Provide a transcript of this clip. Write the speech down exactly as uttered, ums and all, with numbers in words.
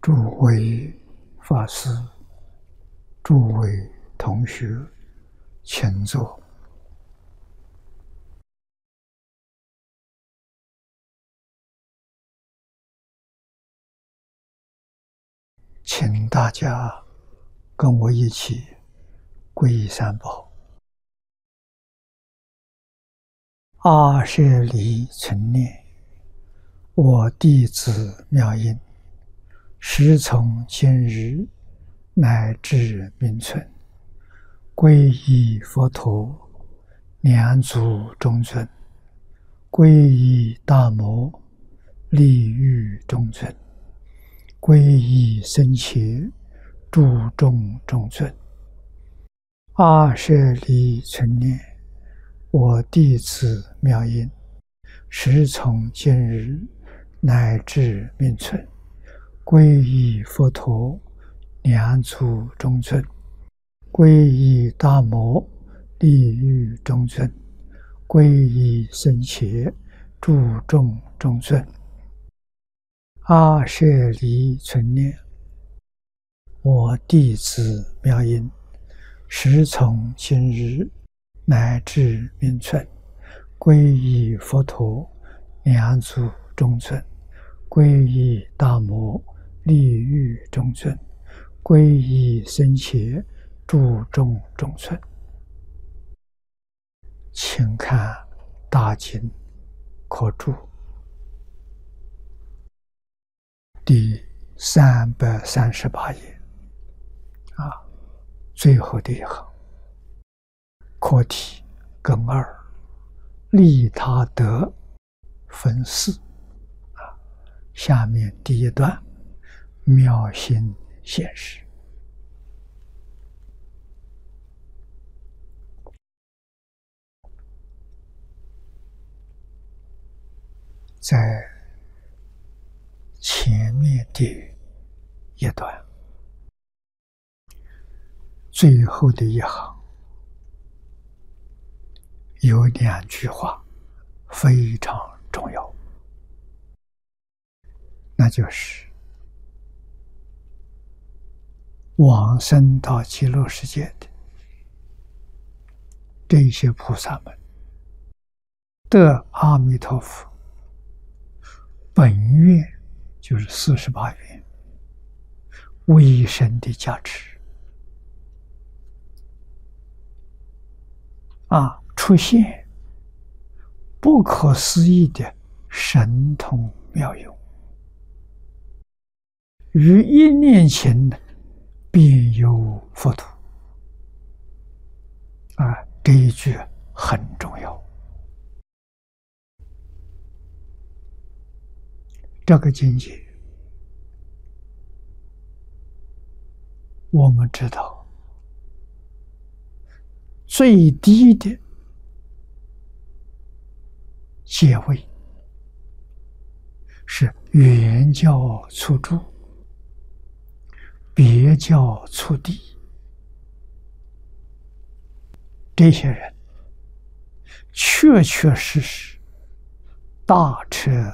诸位法师、诸位同学，请坐。请大家跟我一起皈依三宝。阿舍离存念，我弟子妙音，时从今日乃至命存，皈依佛陀，两足中尊；皈依大摩，利欲中尊；皈依僧伽，注重中尊。阿舍离存念，我弟子妙音，时从今日乃至命存，皈依佛陀，两足中尊；皈依大摩，利欲中尊；皈依僧伽，注重中尊。阿舍离存念，我弟子妙音，时从今日乃至命存，皈依佛陀，两足中尊；皈依大摩，利欲中尊；皈依僧伽，注重中尊。请看大经可注第三百三十八页啊，最后的一行，课题根二，利他德分四啊。下面第一段，妙心现实。在前面的一段最后的一行有两句话非常重要，那就是往生到极乐世界的这些菩萨们得阿弥陀佛本愿，就是四十八愿为身的加持啊，出现不可思议的神通妙用，于一念前便有佛土啊，这一句很重要。这个境界我们知道，最低的阶位是原教初住，别教初地。这些人确确实实大彻